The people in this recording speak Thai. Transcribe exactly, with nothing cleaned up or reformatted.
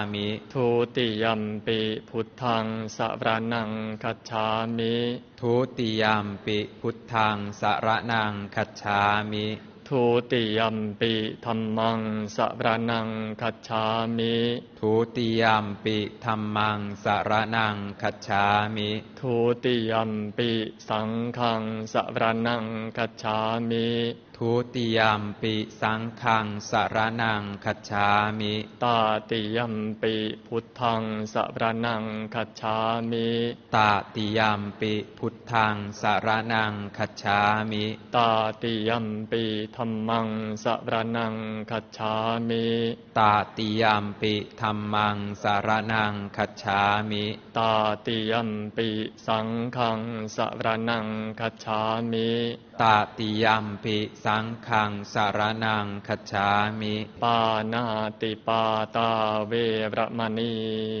มิทุติยัมปิพุทธังสรณังคัจฉามิทุติยัมปิพุทธังสรณังคัจฉามิทุติยัมปิธัมมังสรณังคัจฉามิทุติยัมปิธัมมังสรณังคัจฉามิทุติยัมปิสังฆังสรณังคัจฉามิทุติยัมปิสังฆังสรณังคัจฉามิตาติยัมปิพุทธังสรณังคัจฉามิตาติยัมปิพุทธังสรณังคัจฉามิตาติยัมปิธัมมังสรณังคัจฉามิตาติยัมปิธัมมังสรณังคัจฉามิตาติยัมปิสังฆังสรณังคัจฉามิตาติยัมปิสังฆังสรณังคัจฉามิปานาติปาตาเวรมณี